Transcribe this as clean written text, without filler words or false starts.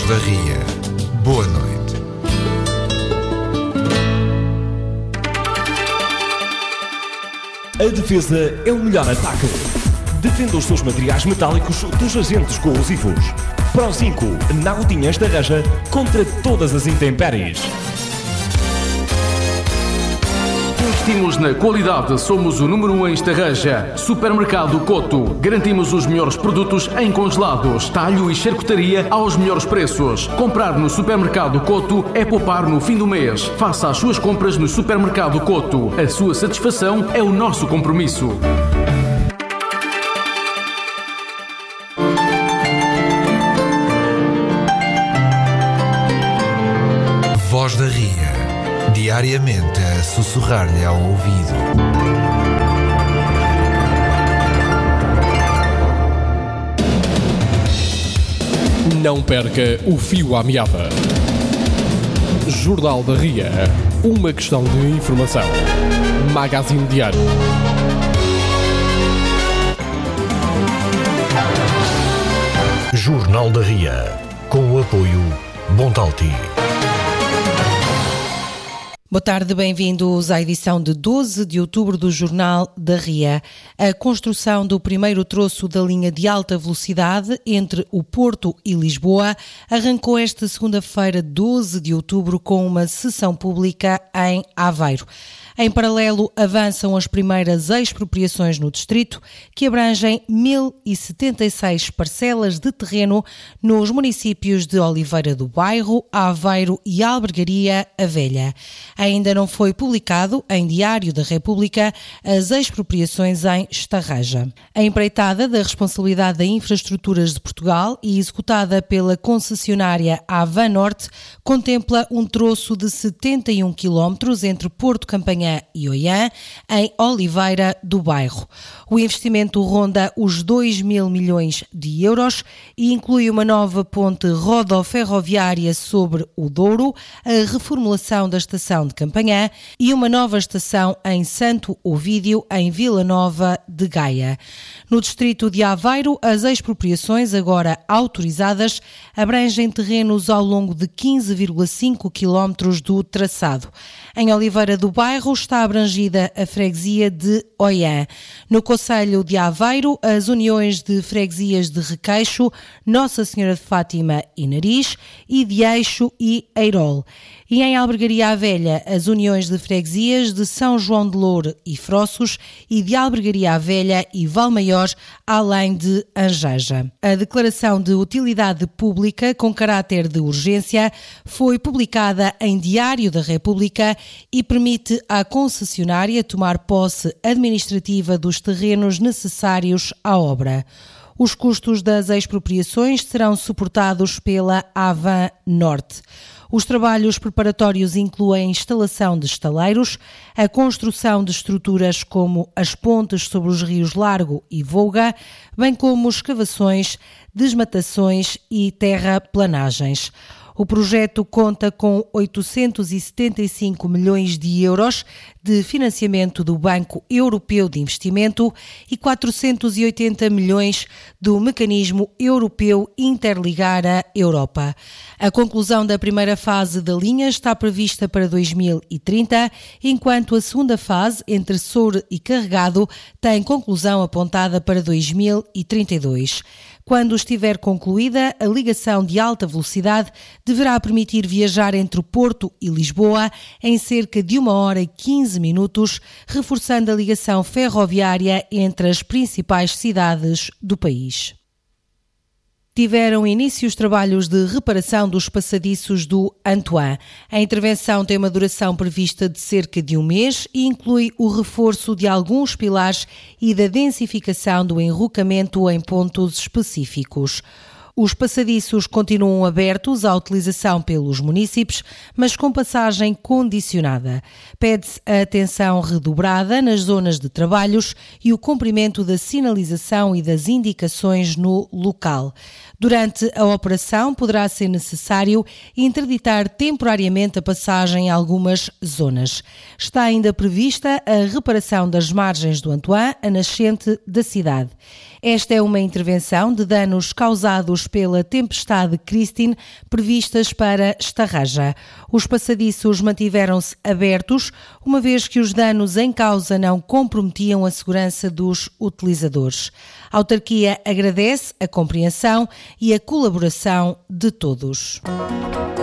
da Ria. Boa noite. A defesa é o melhor ataque. Defenda os seus materiais metálicos dos agentes corrosivos. Pro 5, Nautinhas da Reja contra todas as intempéries. Investimos na qualidade, somos o número 1 em Estarreja. Supermercado Coto. Garantimos os melhores produtos em congelados, talho e charcutaria aos melhores preços. Comprar no Supermercado Coto é poupar no fim do mês. Faça as suas compras no Supermercado Coto. A sua satisfação é o nosso compromisso. Voz da Ria. Diariamente a sussurrar-lhe ao ouvido. Não perca o fio à meada. Jornal da Ria. Uma questão de informação. Magazine Diário. Jornal da Ria. Com o apoio Bontalti. Boa tarde, bem-vindos à edição de 12 de outubro do Jornal da Ria. A construção do primeiro troço da linha de alta velocidade entre o Porto e Lisboa arrancou esta segunda-feira, 12 de outubro, com uma sessão pública em Aveiro. Em paralelo, avançam as primeiras expropriações no distrito, que abrangem 1.076 parcelas de terreno nos municípios de Oliveira do Bairro, Aveiro e Albergaria a Velha. Ainda não foi publicado em Diário da República as expropriações em Estarreja. A empreitada da responsabilidade da Infraestruturas de Portugal e executada pela concessionária Avan Norte contempla um troço de 71 km entre Porto Campanhã e Oiã, em Oliveira do Bairro. O investimento ronda os 2.000 milhões de euros e inclui uma nova ponte rodoferroviária sobre o Douro, a reformulação da estação de Campanhã e uma nova estação em Santo Ovídio, em Vila Nova de Gaia. No distrito de Aveiro, as expropriações, agora autorizadas, abrangem terrenos ao longo de 15,5 km do traçado. Em Oliveira do Bairro está abrangida a freguesia de Oiã. No concelho de Aveiro, as uniões de freguesias de Requeixo, Nossa Senhora de Fátima e Nariz, e de Eixo e Eirol. E em Albergaria a Velha, as uniões de freguesias de São João de Loure e Frossos e de Albergaria a Velha e Valmaior, além de Angeja. A declaração de utilidade pública com caráter de urgência foi publicada em Diário da República e permite à concessionária tomar posse administrativa dos terrenos necessários à obra. Os custos das expropriações serão suportados pela Avan Norte. Os trabalhos preparatórios incluem a instalação de estaleiros, a construção de estruturas como as pontes sobre os rios Largo e Volga, bem como escavações, desmatações e terraplanagens. O projeto conta com 875 milhões de euros de financiamento do Banco Europeu de Investimento e 480 milhões do Mecanismo Europeu Interligar a Europa. A conclusão da primeira fase da linha está prevista para 2030, enquanto a segunda fase, entre Soure e Carregado, tem conclusão apontada para 2032. Quando estiver concluída, a ligação de alta velocidade deverá permitir viajar entre o Porto e Lisboa em cerca de 1 hora e 15 minutos, reforçando a ligação ferroviária entre as principais cidades do país. Tiveram início os trabalhos de reparação dos passadiços do Antoine. A intervenção tem uma duração prevista de cerca de 1 mês e inclui o reforço de alguns pilares e da densificação do enrocamento em pontos específicos. Os passadiços continuam abertos à utilização pelos munícipes, mas com passagem condicionada. Pede-se a atenção redobrada nas zonas de trabalhos e o cumprimento da sinalização e das indicações no local. Durante a operação, poderá ser necessário interditar temporariamente a passagem em algumas zonas. Está ainda prevista a reparação das margens do Antoine, a nascente da cidade. Esta é uma intervenção de danos causados pela tempestade Christine previstas para Estarraja. Os passadiços mantiveram-se abertos, uma vez que os danos em causa não comprometiam a segurança dos utilizadores. A autarquia agradece a compreensão e a colaboração de todos.